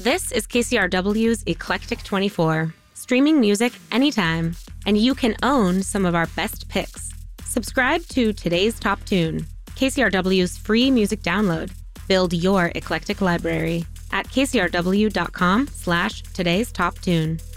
This is KCRW's Eclectic 24, streaming music anytime, and you can own some of our best picks. Subscribe to Today's Top Tune, KCRW's free music download. Build your eclectic library at kcrw.com/today's top tune.